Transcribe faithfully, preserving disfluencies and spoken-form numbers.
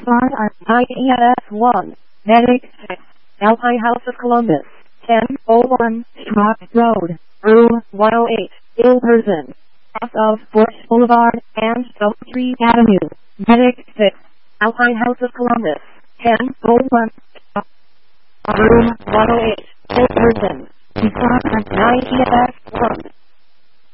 Respond on I E S one. Medic six. Alpine House of Columbus. ten oh one. Schrock Road. Room one oh eight. Ill person. Off of Fort Boulevard and South Street Avenue. Medic six. Alpine House of Columbus. ten oh one. Room one oh eight. Ill person. Respond on I E S one.